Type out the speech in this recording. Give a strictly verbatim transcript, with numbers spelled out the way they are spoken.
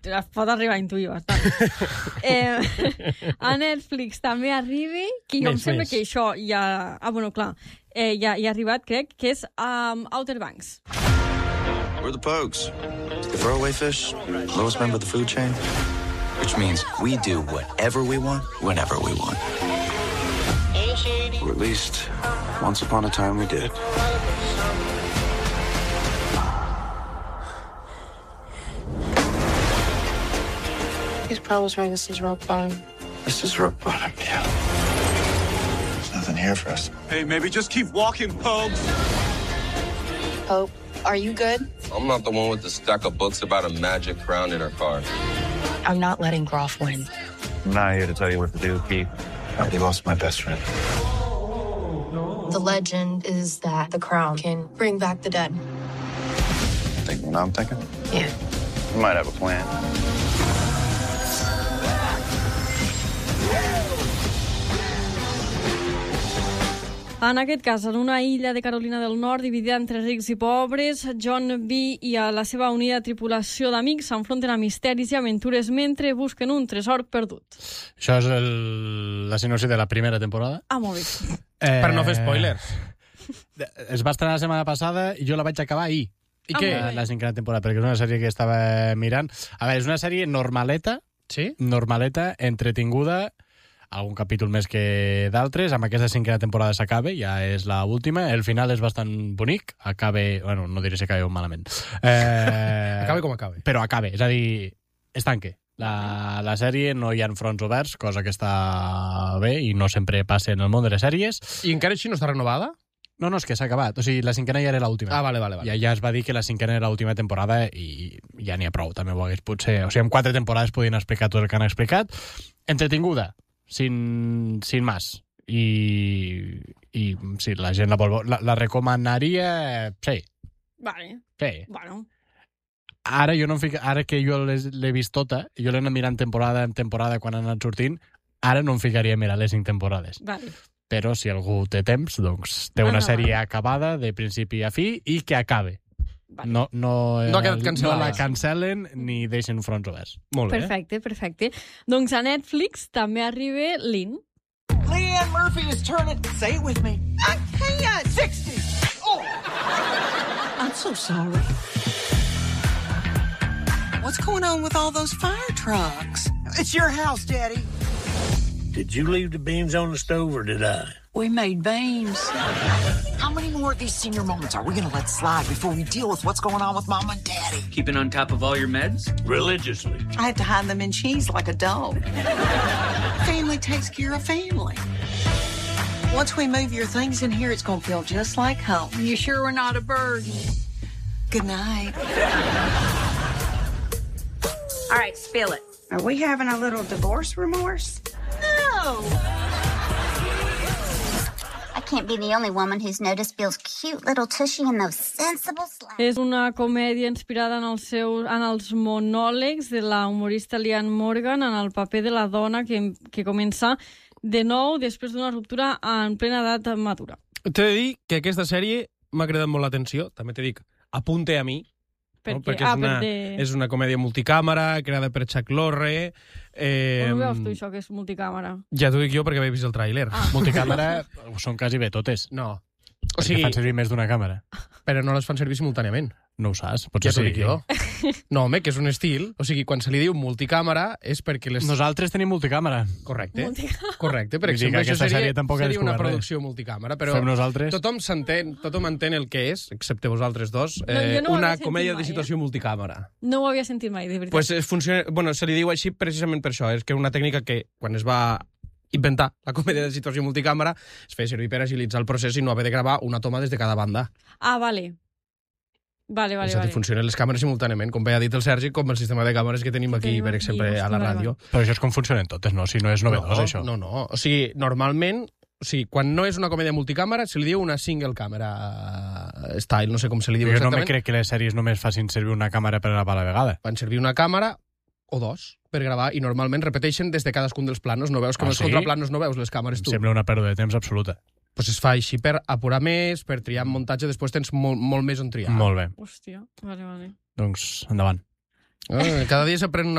es pot arribar a intuir bastant. eh, a Netflix també arriba, que jo Més, em sembla més. que això ja... Ah, bueno, clar, eh, ja, ja ha arribat, crec, que és um, Outer Banks. We're the Pogues. The throwaway fish, lowest member of the food chain. Which means we do whatever we want, whenever we want. Or at least, once upon a time we did. He's probably saying this is rock bottom. This is rock bottom, yeah. There's nothing here for us. Hey, maybe just keep walking, Pogues. Pope, are you good? I'm not the one with the stack of books about a magic crown in her car. I'm not letting Groff win. I'm not here to tell you what to do, Keith. I already lost my best friend. The legend is that the crown can bring back the dead. Think what I'm thinking? Yeah. You might have a plan. En aquest cas, en una illa de Carolina del Nord dividida entre rics i pobres, John B. i a la seva unida tripulació d'amics s'enfronten a misteris i aventures mentre busquen un tresor perdut. Això és el... la sinopsi de la primera temporada. Ah, molt bé. Eh... Per no fer spoilers. Es va estrenar la setmana passada i jo la vaig acabar ahir. I què? Ah, La cinquena temporada, perquè és una sèrie que estava mirant. A veure, és una sèrie normaleta, Sí? normaleta, entretinguda, algun capítol més que d'altres. Amb aquesta cinquena temporada s'acaba, ja és la última. El final és bastant bonic. Acabe... Bueno, no diré si acaba malament. Eh... Acabe com acabe. Però acabe, és a dir, es tanque. La, la sèrie no hi ha fronts oberts, cosa que està bé i no sempre passa en el món de les sèries. I encara així no està renovada? No, no, és que s'ha acabat. O sigui, la cinquena ja era l'última. Ah, vale, vale, vale. Ja, ja es va dir que la cinquena era l'última temporada i ja n'hi ha prou, també ho hagués potser... O sigui, en quatre temporades podien explicar tot el que han explicat. Entretinguda, sin, sin más. I, i sí, la gent la vol... La, la recomanaria... Sí, Vale, sí. bueno. Ara, jo no em fico, ara que jo l'he vist tota, jo l'he anat mirant temporada en temporada quan ha anat sortint, ara no em ficaria a mirar les cinc temporades. Vale. Però si algú té temps, doncs té una Ah, no, sèrie vale. acabada de principi a fi i que acabe. Vale. No, no, No ha quedat no cancel·lada. la cancel·len ni deixen fronts oberts. Molt bé. Perfecte, perfecte. Doncs a Netflix també arriba Lynn. Leanne Murphy is turning, say it with me, I can't, sixty. Oh. I'm so sorry. What's going on with all those fire trucks? It's your house, Daddy. Did you leave the beans on the stove or did I? We made beans. How many more of these senior moments are we going to let slide before we deal with what's going on with Mom and Daddy? Keeping on top of all your meds? Religiously. I had to hide them in cheese like a dog. Family takes care of family. Once we move your things in here, it's going to feel just like home. You sure we're not a burden? Good night. All right, spill it. Are we having a little divorce remorse? No. I can't be the only woman who's noticed Bill's cute little tushy and those sensible slaps. És una comèdia inspirada en, el seu, en els monòlegs de la humorista Leanne Morgan en el paper de la dona que, que comença de nou després d'una ruptura en plena edat madura. T'he de dir que aquesta sèrie m'ha cridat molt l'atenció. També t'he dit, apunte a mi. Per No? què? Perquè és, Ah, una, perquè- és una comèdia multicàmera, creada per Chuck Lorre. Eh, On ho veus tu, això, que és multicàmera? Ja t'ho dic jo perquè vaig vist el tràiler. Ah. Multicàmera són quasi bé totes. No. O sigui, fan servir més d'una càmera. Però no les fan servir simultàniament. No ho saps. Ja t'ho dic jo. No, home, que és un estil. O sigui, quan se li diu multicàmera és perquè les... Nosaltres tenim multicàmera. Correcte. Multicàmera. Correcte. Per Vull dir que exemple, això aquesta seria, sèrie tampoc ha seria una descobert res. producció multicàmera. Però Fem nosaltres. tothom s'entén, tothom entén el que és, excepte vosaltres dos, No, eh, jo no ho una havia sentit comèdia mai, de situació multicàmera. No ho havia sentit mai, de veritat. Pues es funciona, bueno, se li diu així precisament per això. És que una tècnica que, quan es va inventar la comèdia de situació multicàmera, es feia servir per agilitzar el procés i no haver de gravar una toma des de cada banda. Ah, vale. Vale, vale, és a dir, vale. funcionen les càmeres simultàniament, com bé ha dit el Sergi, com el sistema de càmeres que tenim aquí, tenim per aquí, exemple, hosti, a la vale, ràdio. Però això és com funcionen totes, no? Si no és novedós, no, això. No, no. O sigui, normalment, o sigui, quan no és una comèdia multicàmera, se li diu una single camera style, no sé com se li diu Jo no exactament. me crec que les sèries només facin servir una càmera per gravar a la vegada. Fan servir una càmera o dos per gravar i normalment repeteixen des de cadascun dels planos. No veus que Ah, amb els sí? contraplanos no veus les càmeres Em tu. sembla una pèrdua de temps absoluta. Pues es fa així per apurar més, per triar en muntatge, després tens molt, molt més on triar. Molt bé. Hòstia, vale, vale. Doncs endavant. Eh, cada dia s'aprèn una